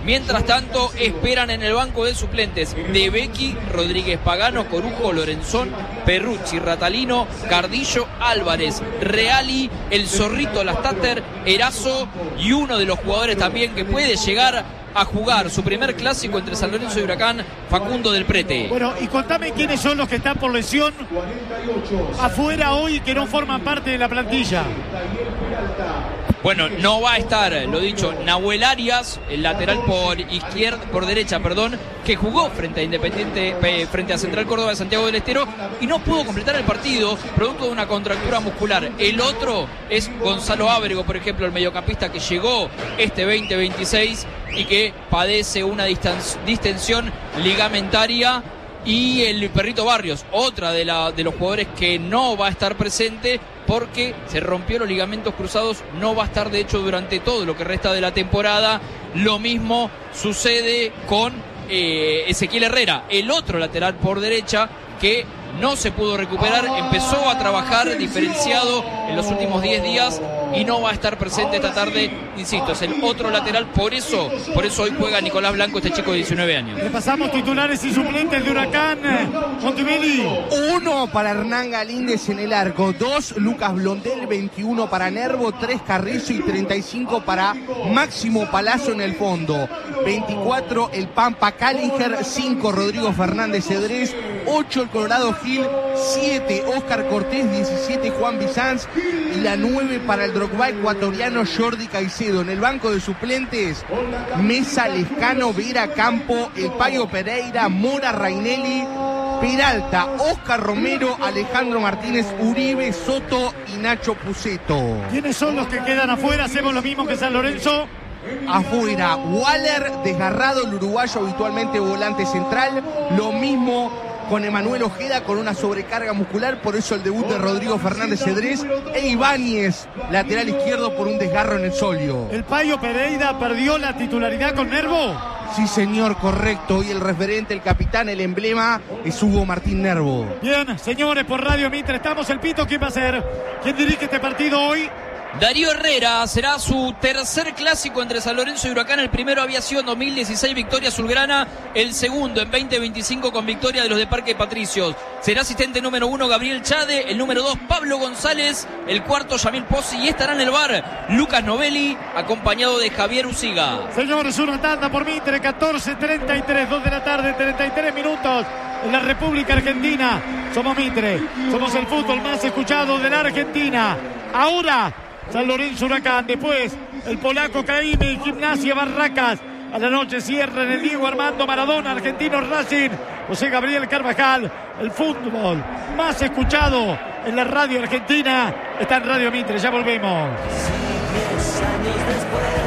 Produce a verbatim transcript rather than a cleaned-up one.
Mientras tanto, esperan en el banco de suplentes De Becchi, Rodríguez Pagano, Corujo, Lorenzón, Perrucci, Ratalino, Cardillo, Álvarez, Reali, el Zorrito Lastater, Erazo y uno de los jugadores también que puede llegar a jugar su primer clásico entre San Lorenzo y Huracán, Facundo del Prete. Bueno, y contame quiénes son los que están por lesión afuera hoy y que no forman parte de la plantilla. Bueno, no va a estar, lo dicho, Nahuel Arias, el lateral por izquierda, por derecha, perdón, que jugó frente a Independiente, eh, frente a Central Córdoba de Santiago del Estero y no pudo completar el partido producto de una contractura muscular. El otro es Gonzalo Ábrego, por ejemplo, el mediocampista que llegó este veinte veintiséis y que padece una distensión ligamentaria. Y el Perrito Barrios, otra de, la, de los jugadores que no va a estar presente porque se rompió los ligamentos cruzados, no va a estar de hecho durante todo lo que resta de la temporada. Lo mismo sucede con eh, Ezequiel Herrera, el otro lateral por derecha que no se pudo recuperar, empezó a trabajar diferenciado en los últimos diez días y no va a estar presente esta tarde, insisto, es el otro lateral, por eso, por eso hoy juega Nicolás Blanco, este chico de diecinueve años. Repasamos titulares y suplentes de Huracán, Montevideo. Uno para Hernán Galíndez en el arco, dos Lucas Blondel, veintiuno para Nervo, tres Carrizo y treinta y cinco para Máximo Palazzo en el fondo, veinticuatro el Pampa Callinger, cinco Rodrigo Fernández Cedrés, ocho el Colorado Gil, siete Óscar Cortés, diecisiete Juan Bizanz y la nueve para el Drogba ecuatoriano Jordi Caicedo. En el banco de suplentes, Mesa, Lescano, Vera, Campo, El Payo Pereira, Mora, Rainelli, Peralta, Óscar Romero, Alejandro Martínez, Uribe, Soto y Nacho Puceto. ¿Quiénes son los que quedan afuera? Hacemos lo mismo que San Lorenzo. Afuera, Waller, desgarrado, el uruguayo habitualmente volante central. Lo mismo con Emanuel Ojeda, con una sobrecarga muscular, por eso el debut de Rodrigo Fernández Cedrés, e Ibáñez, lateral izquierdo, por un desgarro en el solio. ¿El Payo Pereira perdió la titularidad con Nervo? Sí, señor, correcto. Y el referente, el capitán, el emblema, es Hugo Martín Nervo. Bien, señores, por Radio Mitre estamos. El Pito, ¿quién va a ser? ¿Quién dirige este partido hoy? Darío Herrera, será su tercer clásico entre San Lorenzo y Huracán. El primero había sido en dos mil dieciséis, victoria azulgrana. El segundo en veinte veinticinco con victoria de los de Parque Patricios. Será asistente número uno Gabriel Chade, el número dos Pablo González, el cuarto Yamil Pozzi y estará en el bar Lucas Novelli, acompañado de Javier Uciga. Señores, una tanda por Mitre, catorce treinta y tres, dos de la tarde, treinta y tres minutos en la República Argentina. Somos Mitre, somos el fútbol más escuchado de la Argentina. Ahora San Lorenzo Huracán, después el polaco Caime y Gimnasia Barracas. A la noche cierran el Diego Armando Maradona, Argentino Racing, José Gabriel Carvajal. El fútbol más escuchado en la radio argentina está en Radio Mitre. Ya volvemos.